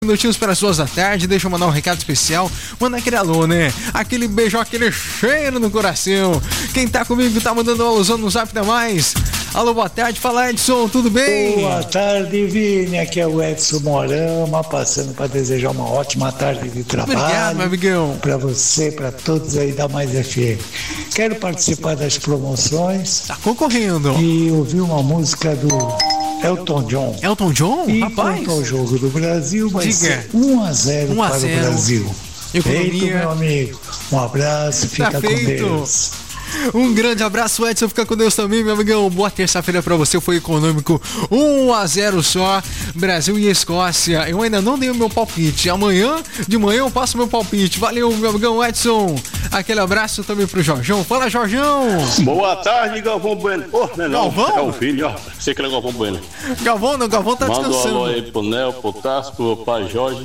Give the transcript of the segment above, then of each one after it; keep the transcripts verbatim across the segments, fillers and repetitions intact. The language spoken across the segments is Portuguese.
Minutinhos para as duas da tarde, deixa eu mandar um recado especial, manda aquele alô, né? Aquele beijo, aquele cheiro no coração. Quem tá comigo tá mandando uma alusão no Zap da Mais. Alô, boa tarde, fala Edson, tudo bem? Boa tarde, Vini, aqui é o Edson Morama, passando para desejar uma ótima tarde de trabalho. Obrigado, meu amigão. Para você, para todos aí da Mais F M. Quero participar das promoções. Tá concorrendo. E ouvir uma música do Elton John. Elton John? E rapaz. quanto ao jogo do Brasil, vai Diga. ser um a zero um a para zero. o Brasil. Economia. Feito, meu amigo. Um abraço, fica Tá com feito. Deus. Um grande abraço, Edson, fica com Deus também, meu amigão. Boa terça-feira pra você, foi econômico, um a zero só, Brasil e Escócia. Eu ainda não dei o meu palpite, amanhã de manhã eu passo meu palpite. Valeu, meu amigão Edson. Aquele abraço também pro Jorjão. Fala, Jorjão. Boa tarde, Galvão Bueno. Oh, não é não, Galvão? é o filho, ó. Sei que é Galvão Bueno. Galvão, não, Galvão tá Manda um descansando. alô aí pro Nel, pro Tasco, pro pai Jorge.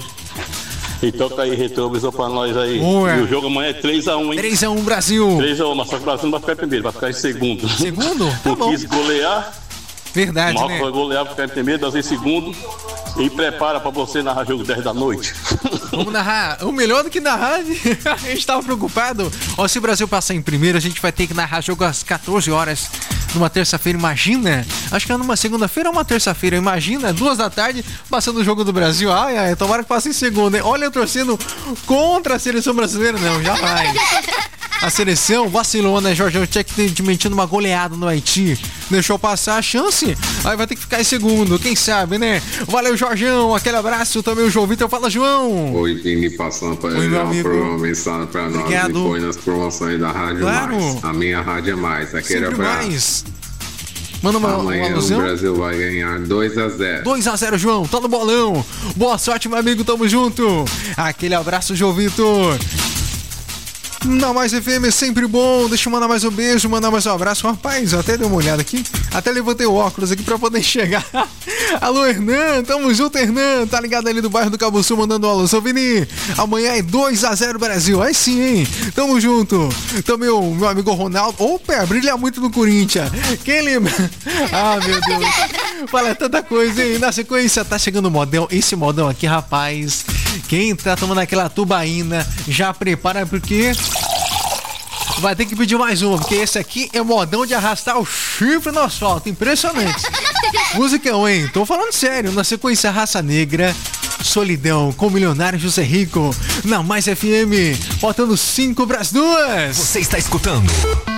E toca aí retrovisor pra nós aí. Boa. E o jogo amanhã é três a um, hein? três a um Brasil. três a um, mas só que o Brasil não vai ficar em primeiro, vai ficar em segundo. Segundo? Tá Não bom. quis golear, Verdade, o Marcos né? vai golear, vai ficar em primeiro, nós em segundo. E prepara pra você narrar jogo dez da noite. Vamos narrar. O melhor do que narrar, a gente tava preocupado. Ó, se o Brasil passar em primeiro, a gente vai ter que narrar jogo às quatorze horas, numa terça-feira, imagina. Acho que é numa segunda-feira ou uma terça-feira, imagina, duas da tarde, passando o jogo do Brasil. Ai, ai, tomara que passe em segunda, hein? Olha, eu torcendo contra a seleção brasileira, não, jamais. A seleção vacilou, né, Jorge? Eu tinha que ter metido uma goleada no Haiti. Deixou passar a chance, aí vai ter que ficar em segundo, quem sabe, né? Valeu, Jorjão, aquele abraço também, o João Vitor. Fala, João. Oi, Vini, passando para Oi, meu amigo. uma mensagem para nós Obrigado. e põe nas promoções da Rádio Claro. Mais. A minha Rádio é Mais, aquele Sempre abraço. mais. Manda uma, uma Amanhã o alusão. Brasil vai ganhar dois a zero. dois a zero, João, tá no bolão. Boa sorte, meu amigo, tamo junto. Aquele abraço, João Vitor. Na Mais F M é sempre bom. Deixa eu mandar mais um beijo, mandar mais um abraço. Rapaz, eu até dei uma olhada aqui. Até levantei o óculos aqui pra poder enxergar. Alô, Hernan, tamo junto, Hernan. Tá ligado ali do bairro do Cabo Sul, mandando um alô. Sou Vini, amanhã é dois a zero Brasil. Aí sim, hein? Tamo junto. Também o meu amigo Ronaldo. Opa, brilha muito no Corinthians. Quem lembra? Ah, meu Deus. Fala tanta coisa, hein? Na sequência, tá chegando o modão. Esse modão aqui, rapaz. Quem tá tomando aquela tubaína, já prepara porque vai ter que pedir mais uma, porque esse aqui é modão de arrastar o chifre no asfalto. Impressionante. Musicão, hein? Tô falando sério. Na sequência, Raça Negra, Solidão com o milionário José Rico. Na Mais F M, botando cinco pras duas. Você está escutando